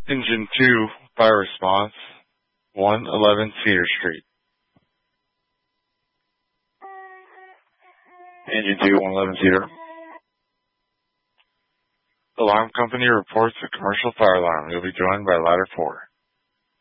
Engine 2, fire response, 111 Cedar Street. Engine 2, 111 Cedar. Alarm company reports a commercial fire alarm. You'll be joined by ladder 4.